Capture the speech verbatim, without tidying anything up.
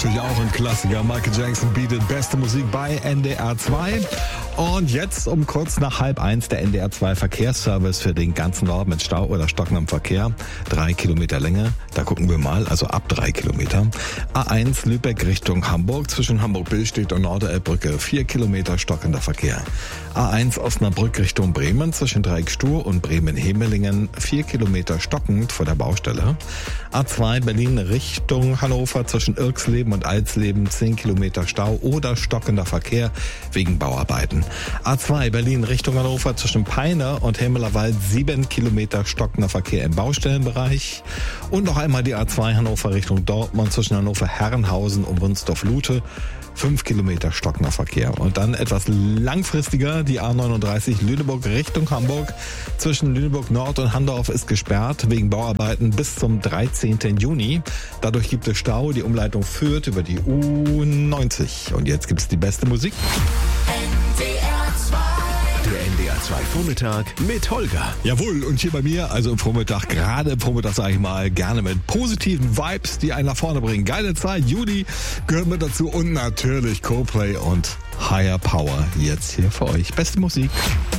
natürlich auch ein Klassiker. Michael Jackson bietet beste Musik bei N D R zwei. Und jetzt um kurz nach halb eins der N D R zwei Verkehrsservice für den ganzen Norden mit Stau oder stockendem Verkehr. Drei Kilometer Länge, da gucken wir mal, also ab drei Kilometer. A eins Lübeck Richtung Hamburg, zwischen Hamburg-Billstedt und Norderelbbrücke, vier Kilometer stockender Verkehr. A eins Osnabrück Richtung Bremen, zwischen Dreieck-Stur und Bremen-Hemelingen, vier Kilometer stockend vor der Baustelle. A zwei Berlin Richtung Hannover, zwischen Irksleben und Alsleben, zehn Kilometer Stau oder stockender Verkehr wegen Bauarbeiten. A zwei Berlin Richtung Hannover, zwischen Peine und Hemmelerwald, sieben Kilometer stockender Verkehr im Baustellenbereich. Und noch einmal die A zwei Hannover Richtung Dortmund, zwischen Hannover-Herrenhausen und Wunsdorf-Lute, fünf Kilometer stockender Verkehr. Und dann etwas langfristiger, die A neununddreißig Lüneburg Richtung Hamburg. Zwischen Lüneburg Nord und Handorf ist gesperrt wegen Bauarbeiten bis zum dreizehnten Juni. Dadurch gibt es Stau. Die Umleitung führt über die U neunzig. Und jetzt gibt's die beste Musik. Der N D R zwei Vormittag mit Holger. Jawohl, und hier bei mir, also im Vormittag, gerade im Vormittag sage ich mal, gerne mit positiven Vibes, die einen nach vorne bringen. Geile Zeit, Juli gehört mit dazu und natürlich Coldplay und Higher Power jetzt hier für euch. Beste Musik.